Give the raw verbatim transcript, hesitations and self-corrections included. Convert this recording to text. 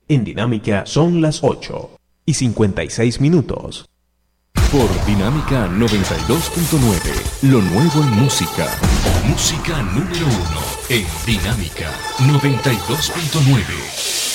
En Dinámica son las ocho y cincuenta y seis minutos. Por Dinámica noventa y dos punto nueve, lo nuevo en música. Música número uno en Dinámica noventa y dos punto nueve.